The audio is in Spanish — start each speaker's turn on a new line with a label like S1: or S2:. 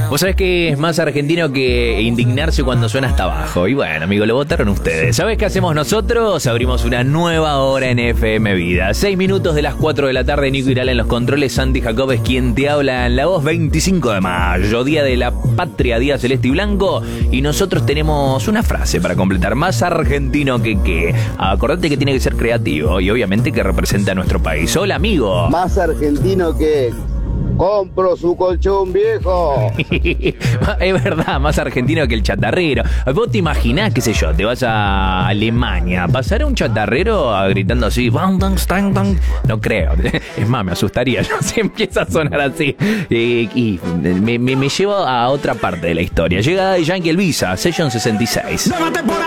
S1: Vos sabés que es más argentino que indignarse cuando suena hasta abajo. Y bueno, amigo, lo votaron ustedes. ¿Sabés qué hacemos nosotros? Abrimos una nueva hora en FM Vida. 6 minutos de las 4 de la tarde. Nico Irala en los controles. Santi Jacob es quien te habla en la voz. 25 de mayo, Día de la Patria, Día Celeste y Blanco. Y nosotros tenemos una frase para completar. Más argentino que qué. Acordate que tiene que ser creativo y obviamente que representa a nuestro país. Hola, amigo.
S2: Más argentino que compro su colchón viejo.
S1: Es verdad, más argentino que el chatarrero. Vos te imaginás, qué sé yo, te vas a Alemania, ¿pasará un chatarrero gritando así? No creo. Es más, me asustaría yo si empieza a sonar así. Y me llevo a otra parte de la historia. Llega Yankee Elvisa, Session 66.